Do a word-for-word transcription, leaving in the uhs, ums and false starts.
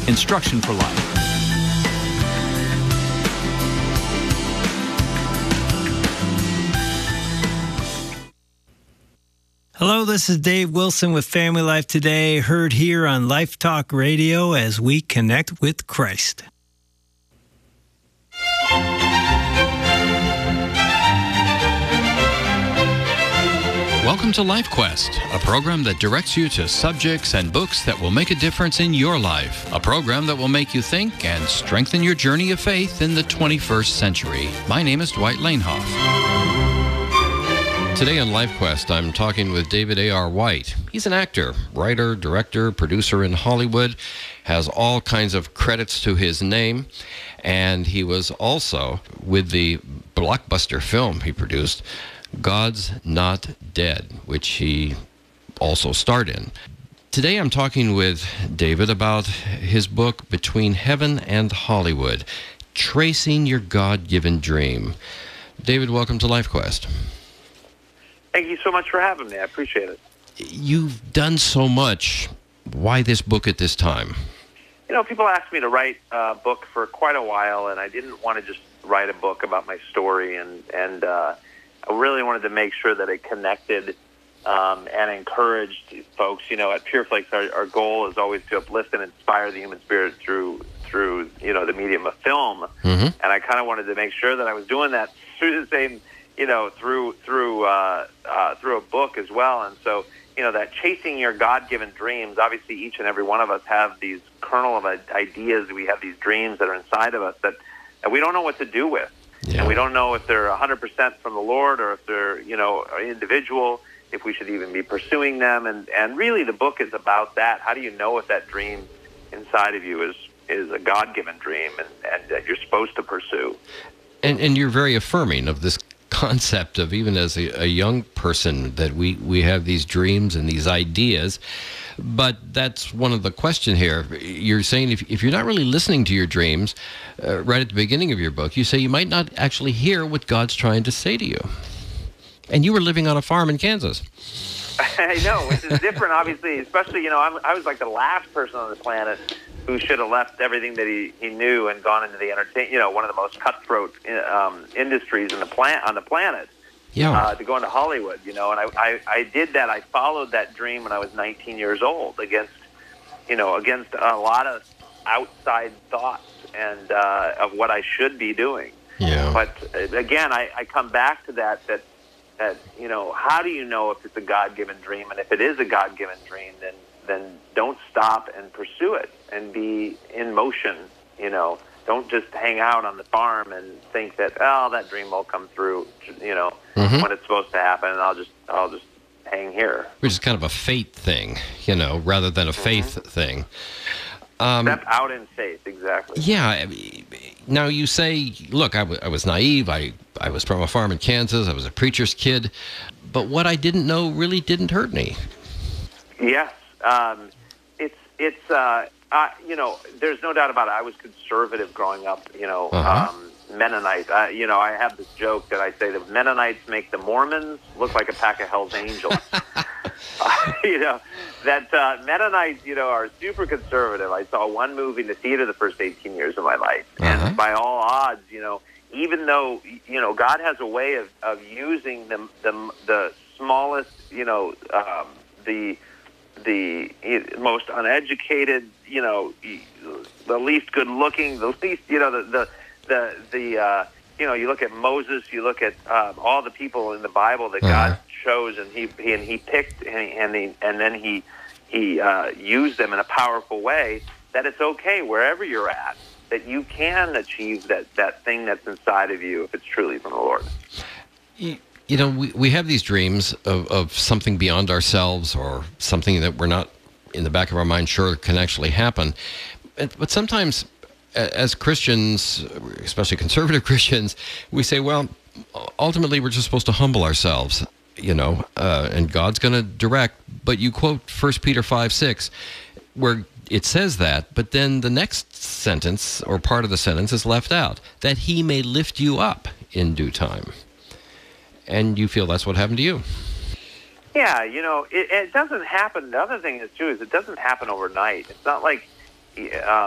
Instruction for Life. Hello, this is Dave Wilson with Family Life Today, heard here on Life Talk Radio as we connect with Christ. Welcome to Life Quest, a program that directs you to subjects and books that will make a difference in your life. A program that will make you think and strengthen your journey of faith in the twenty-first century. My name is Dwight Lanehoff. Today on Life Quest, I'm talking with David A R. White. He's an actor, writer, director, producer in Hollywood, has all kinds of credits to his name, and he was also with the blockbuster film he produced, God's Not Dead, which he also starred in. Today I'm talking with David about his book, Between Heaven and Hollywood, Tracing Your God-Given Dream. David, welcome to Life Quest. Thank you so much for having me. I appreciate it. You've done so much. Why this book at this time? You know, people asked me to write a book for quite a while, and I didn't want to just write a book about my story, and, and uh, I really wanted to make sure that it connected um, and encouraged folks. You know, at PureFlakes, our, our goal is always to uplift and inspire the human spirit through, through you know, the medium of film, mm-hmm. and I kind of wanted to make sure that I was doing that through the same you know, through through uh, uh, through a book as well. And so, you know, that chasing your God-given dreams, obviously each and every one of us have these kernel of ideas. We have these dreams that are inside of us that, that we don't know what to do with. Yeah. And we don't know if they're one hundred percent from the Lord or if they're, you know, individual, if we should even be pursuing them. And, and really the book is about that. How do you know if that dream inside of you is, is a God-given dream and, and that you're supposed to pursue? And, and you're very affirming of this concept of, even as a, a young person, that we, we have these dreams and these ideas. But that's one of the question here. You're saying if, if you're not really listening to your dreams, uh, right at the beginning of your book, you say you might not actually hear what God's trying to say to you. And you were living on a farm in Kansas. I know, which is different, obviously, especially, you know, I'm, I was like the last person on this planet who should have left everything that he, he knew and gone into the entertain, you know, one of the most cutthroat um, industries in the plant on the planet. Yeah. Uh, to go into Hollywood, you know, and I, I, I did that. I followed that dream when I was nineteen years old against, you know, against a lot of outside thoughts and uh, of what I should be doing. Yeah. But again, I, I come back to that, that, that, you know, how do you know if it's a God-given dream? And if it is a God-given dream, then then don't stop and pursue it and be in motion, you know. Don't just hang out on the farm and think that, oh, that dream will come through, you know, mm-hmm. when it's supposed to happen, and I'll just I'll just hang here. Which is kind of a fate thing, you know, rather than a faith mm-hmm. thing. Um, Step out in faith, exactly. Yeah. Now you say, look, I, w- I was naive. I, I was from a farm in Kansas. I was a preacher's kid. But what I didn't know really didn't hurt me. Yes. Um, it's, it's uh, uh, you know, there's no doubt about it. I was conservative growing up, you know, uh-huh. um, Mennonite. Uh, you know, I have this joke that I say that Mennonites make the Mormons look like a pack of Hell's Angels. uh, you know, that uh, Mennonites, you know, are super conservative. I saw one movie in the theater the first eighteen years of my life. Uh-huh. And by all odds, you know, even though, you know, God has a way of, of using the, the, the smallest, you know, um, the... the most uneducated, you know, the least good-looking, the least, you know, the the the, the uh, you know, you look at Moses, you look at um, all the people in the Bible that uh-huh. God chose, and he, he and he picked, and he, and, he, and then he he uh, used them in a powerful way. That it's okay wherever you're at, that you can achieve that that thing that's inside of you if it's truly from the Lord. You- You know, we, we have these dreams of, of something beyond ourselves, or something that we're not in the back of our mind sure can actually happen. But sometimes as Christians, especially conservative Christians, we say, well, ultimately we're just supposed to humble ourselves, you know, uh, and God's going to direct. But you quote First Peter five six, where it says that, but then the next sentence or part of the sentence is left out, that he may lift you up in due time. And you feel that's what happened to you. Yeah, you know, it, it doesn't happen. The other thing is, too, is it doesn't happen overnight. It's not like... Uh,